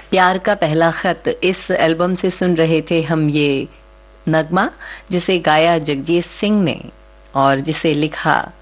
प्यार का पहला खत इस एल्बम से सुन रहे थे हम ये नगमा, जिसे गाया जगजीत सिंह ने और जिसे लिखा